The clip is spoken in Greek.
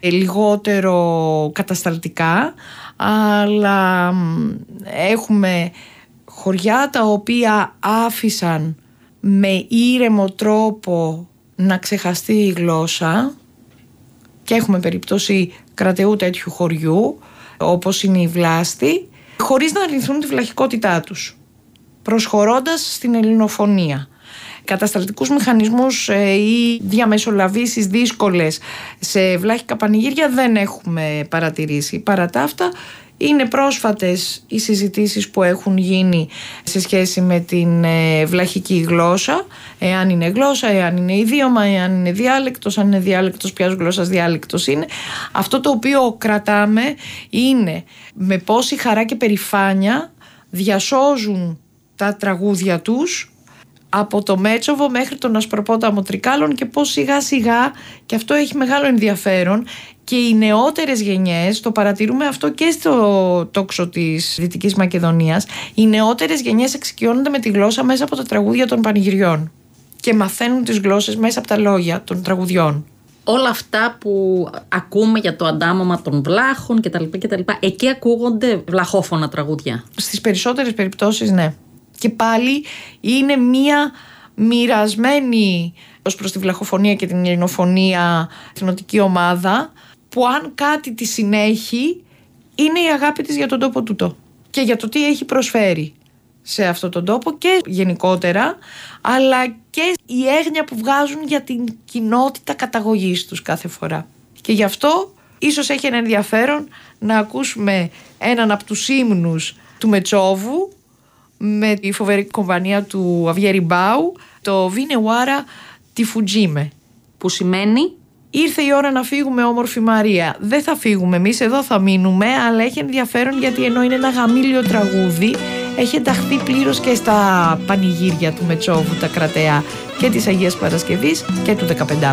λιγότερο κατασταλτικά, αλλά έχουμε χωριά τα οποία άφησαν με ήρεμο τρόπο να ξεχαστεί η γλώσσα, και έχουμε περίπτωση κρατεού τέτοιου χωριού όπως είναι η Βλάστη, χωρίς να αρνηθούν τη βλαχικότητά τους, προσχωρώντας στην ελληνοφωνία. Κατασταλτικούς μηχανισμούς ή διαμεσολαβήσεις δύσκολες σε βλάχικα πανηγύρια δεν έχουμε παρατηρήσει. Παρά τα αυτά, είναι πρόσφατες οι συζητήσεις που έχουν γίνει σε σχέση με την βλαχική γλώσσα, εάν είναι γλώσσα, εάν είναι ιδίωμα, εάν είναι διάλεκτος, αν είναι διάλεκτος, ποιας γλώσσας διάλεκτος είναι. Αυτό το οποίο κρατάμε είναι με πόση χαρά και περηφάνεια διασώζουν τα τραγούδια τους από το Μέτσοβο μέχρι τον Ασπροπόταμο Τρικάλων, και πώς σιγά σιγά, και αυτό έχει μεγάλο ενδιαφέρον, και οι νεότερες γενιές, το παρατηρούμε αυτό και στο τόξο της Δυτικής Μακεδονίας, οι νεότερες γενιές εξοικειώνονται με τη γλώσσα μέσα από τα τραγούδια των πανηγυριών και μαθαίνουν τις γλώσσες μέσα από τα λόγια των τραγουδιών. Όλα αυτά που ακούμε για το αντάμωμα των βλάχων κτλ. Εκεί ακούγονται βλαχόφωνα τραγούδια. Στις περισσότερες περιπτώσεις ναι. Και πάλι είναι μία μοιρασμένη ως προς τη βλαχοφωνία και την ελληνοφωνία εθνοτική ομάδα, που αν κάτι τη συνέχει είναι η αγάπη της για τον τόπο τούτο και για το τι έχει προσφέρει σε αυτόν τον τόπο και γενικότερα, αλλά και η έγνοια που βγάζουν για την κοινότητα καταγωγής τους κάθε φορά. Και γι' αυτό ίσως έχει ένα ενδιαφέρον να ακούσουμε έναν από τους ύμνους του Μετσόβου με τη φοβερή κομπανία του Αβιέρι Μπάου, το Βίνε-Ουάρα τη Φουτζίμε, που σημαίνει ήρθε η ώρα να φύγουμε, όμορφη Μαρία. Δεν θα φύγουμε εμείς, εδώ θα μείνουμε, αλλά έχει ενδιαφέρον γιατί ενώ είναι ένα γαμήλιο τραγούδι, έχει ενταχθεί πλήρως και στα πανηγύρια του Μετσόβου, τα κρατεά και της Αγίας Παρασκευής και του 15.